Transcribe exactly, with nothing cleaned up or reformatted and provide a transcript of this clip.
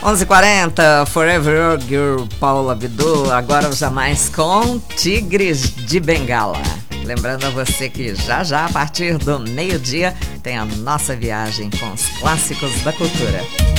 onze e quarenta, Forever Girl, Paula Abdul, agora os jamais com Tigres de Bengala. Lembrando a você que já já, a partir do meio-dia, tem a nossa viagem com os clássicos da cultura.